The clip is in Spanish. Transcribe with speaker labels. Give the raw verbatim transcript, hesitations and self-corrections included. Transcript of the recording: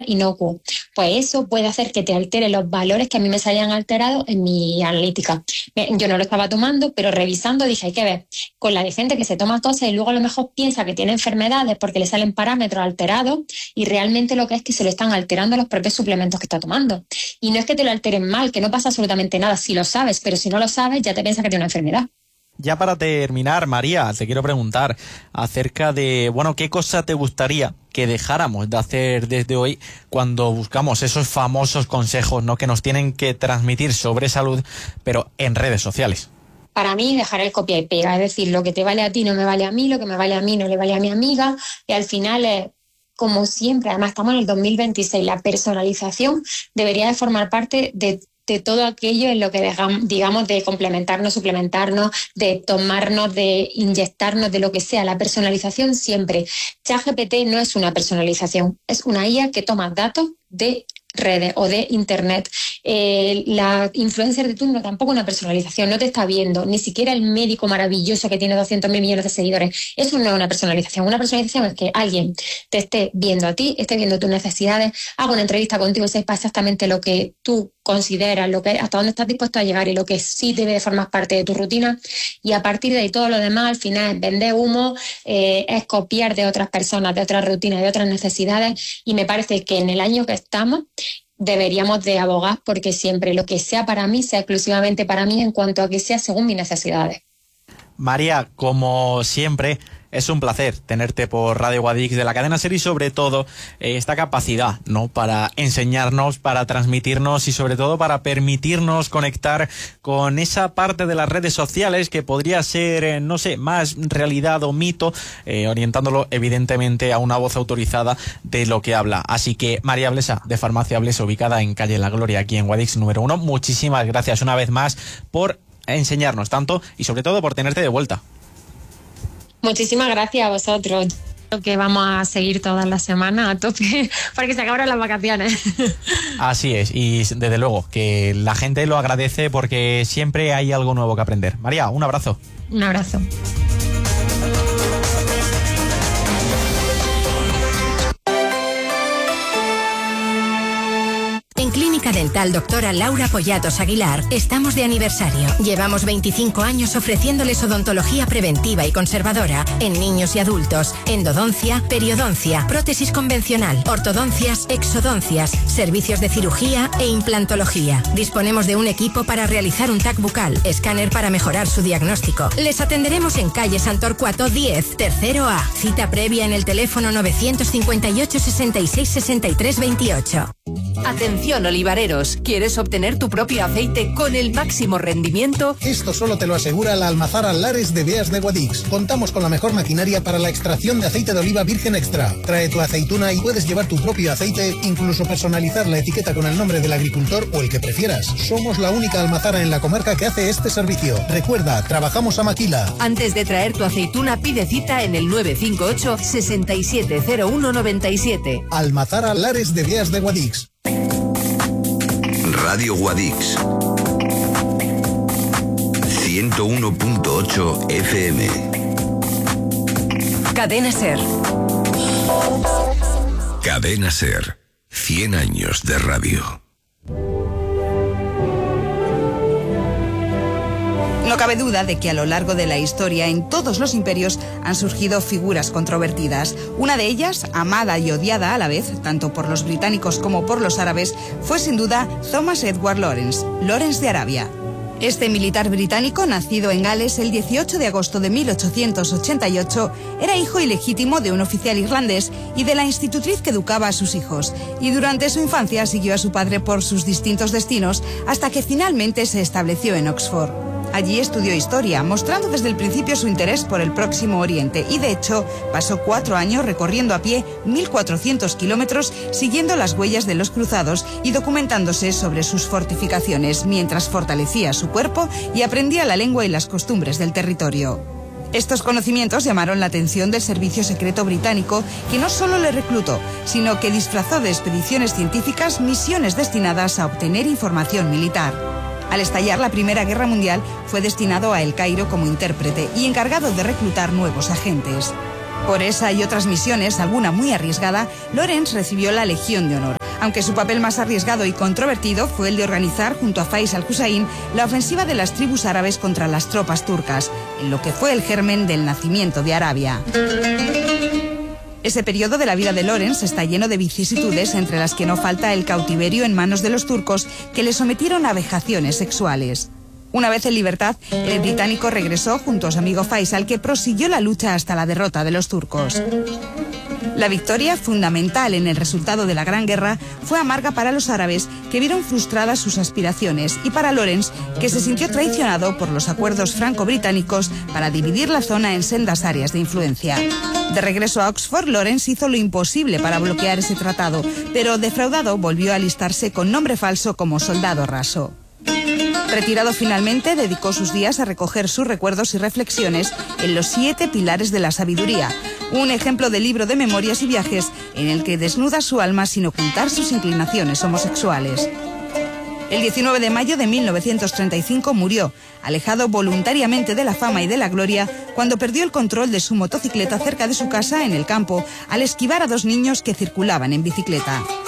Speaker 1: inocuo. Pues eso puede hacer que te altere los valores que a mí me salían alterados en mi analítica. Yo no lo estaba tomando, pero revisando dije, hay que ver, con la de gente que se toma cosas y luego a lo mejor piensa que tiene enfermedades porque le salen parámetros alterados y realmente lo que es que se le están alterando los propios suplementos que está tomando. Y no es que te lo alteren mal, que no pasa absolutamente nada si lo sabes, pero si no lo sabes ya te piensas que tiene una enfermedad.
Speaker 2: Ya para terminar, María, te quiero preguntar acerca de, bueno, ¿qué cosa te gustaría que dejáramos de hacer desde hoy cuando buscamos esos famosos consejos, ¿no?, que nos tienen que transmitir sobre salud, pero en redes sociales?
Speaker 1: Para mí, dejar el copia y pega, es decir, lo que te vale a ti no me vale a mí, lo que me vale a mí no le vale a mi amiga, y al final es, como siempre, además estamos en el dos mil veintiséis, la personalización debería de formar parte de de todo aquello en lo que dejamos, digamos, de complementarnos, suplementarnos, de tomarnos, de inyectarnos, de lo que sea. La personalización siempre. ChatGPT no es una personalización, es una I A que toma datos de redes o de internet. Eh, la influencer de turno tampoco una personalización, no te está viendo, ni siquiera el médico maravilloso que tiene doscientos mil millones de seguidores. Eso no es una personalización. Una personalización es que alguien te esté viendo a ti, esté viendo tus necesidades, haga una entrevista contigo, sepa exactamente lo que tú consideras, lo que, hasta dónde estás dispuesto a llegar y lo que sí debe de formar parte de tu rutina, y a partir de ahí todo lo demás al final es vender humo, eh, es copiar de otras personas, de otras rutinas, de otras necesidades, y me parece que en el año que estamos deberíamos de abogar porque siempre lo que sea para mí sea exclusivamente para mí en cuanto a que sea según mis necesidades.
Speaker 2: María, como siempre, es un placer tenerte por Radio Guadix de la cadena SER y sobre todo eh, esta capacidad, ¿no?, para enseñarnos, para transmitirnos y sobre todo para permitirnos conectar con esa parte de las redes sociales que podría ser, eh, no sé, más realidad o mito, eh, orientándolo evidentemente a una voz autorizada de lo que habla. Así que María Blesa, de Farmacia Blesa, ubicada en calle La Gloria, aquí en Guadix número uno, muchísimas gracias una vez más por enseñarnos tanto y sobre todo por tenerte de vuelta.
Speaker 1: Muchísimas gracias a vosotros. Creo que vamos a seguir todas las semanas a tope porque se acabaron las vacaciones.
Speaker 2: Así es, y desde luego que la gente lo agradece porque siempre hay algo nuevo que aprender. María, un abrazo.
Speaker 1: Un abrazo.
Speaker 3: En Clínica Dental Doctora Laura Pollatos Aguilar estamos de aniversario. Llevamos veinticinco años ofreciéndoles odontología preventiva y conservadora en niños y adultos, endodoncia, periodoncia, prótesis convencional, ortodoncias, exodoncias, servicios de cirugía e implantología. Disponemos de un equipo para realizar un T A C bucal, escáner para mejorar su diagnóstico. Les atenderemos en calle San Torcuato diez, tercero A. Cita previa en el teléfono novecientos cincuenta y ocho, sesenta y seis, sesenta y tres, veintiocho.
Speaker 4: Atención, olivareros, ¿quieres obtener tu propio aceite con el máximo rendimiento?
Speaker 5: Esto solo te lo asegura la Almazara Lares de Beas de Guadix. Contamos con la mejor maquinaria para la extracción de aceite de oliva virgen extra. Trae tu aceituna y puedes llevar tu propio aceite, incluso personalizar la etiqueta con el nombre del agricultor o el que prefieras. Somos la única almazara en la comarca que hace este servicio. Recuerda, trabajamos a maquila.
Speaker 4: Antes de traer tu aceituna, pide cita en el nueve cinco ocho, seis siete cero uno, nueve siete.
Speaker 5: Almazara Lares de Beas de Guadix.
Speaker 6: Radio Guadix ciento uno punto ocho F M.
Speaker 4: Cadena SER.
Speaker 6: Cadena SER. cien años de radio.
Speaker 7: No cabe duda de que a lo largo de la historia en todos los imperios han surgido figuras controvertidas. Una de ellas, amada y odiada a la vez, tanto por los británicos como por los árabes, fue sin duda Thomas Edward Lawrence, Lawrence de Arabia. Este militar británico, nacido en Gales el dieciocho de agosto de mil ochocientos ochenta y ocho, era hijo ilegítimo de un oficial irlandés y de la institutriz que educaba a sus hijos, y durante su infancia siguió a su padre por sus distintos destinos hasta que finalmente se estableció en Oxford. Allí estudió historia, mostrando desde el principio su interés por el Próximo Oriente y, de hecho, pasó cuatro años recorriendo a pie mil cuatrocientos kilómetros siguiendo las huellas de los cruzados y documentándose sobre sus fortificaciones mientras fortalecía su cuerpo y aprendía la lengua y las costumbres del territorio. Estos conocimientos llamaron la atención del Servicio Secreto Británico, que no solo le reclutó, sino que disfrazó de expediciones científicas misiones destinadas a obtener información militar. Al estallar la Primera Guerra Mundial, fue destinado a El Cairo como intérprete y encargado de reclutar nuevos agentes. Por esa y otras misiones, alguna muy arriesgada, Lawrence recibió la Legión de Honor, aunque su papel más arriesgado y controvertido fue el de organizar, junto a Faiz al-Hussein, la ofensiva de las tribus árabes contra las tropas turcas, en lo que fue el germen del nacimiento de Arabia. Ese periodo de la vida de Lawrence está lleno de vicisitudes, entre las que no falta el cautiverio en manos de los turcos, que le sometieron a vejaciones sexuales. Una vez en libertad, el británico regresó junto a su amigo Faisal, que prosiguió la lucha hasta la derrota de los turcos. La victoria, fundamental en el resultado de la Gran Guerra, fue amarga para los árabes, que vieron frustradas sus aspiraciones, y para Lawrence, que se sintió traicionado por los acuerdos franco-británicos para dividir la zona en sendas áreas de influencia. De regreso a Oxford, Lawrence hizo lo imposible para bloquear ese tratado, pero defraudado volvió a alistarse con nombre falso como soldado raso. Retirado finalmente, dedicó sus días a recoger sus recuerdos y reflexiones en Los siete pilares de la sabiduría, un ejemplo de libro de memorias y viajes en el que desnuda su alma sin ocultar sus inclinaciones homosexuales. El diecinueve de mayo de mil novecientos treinta y cinco murió, alejado voluntariamente de la fama y de la gloria, cuando perdió el control de su motocicleta cerca de su casa en el campo, al esquivar a dos niños que circulaban en bicicleta.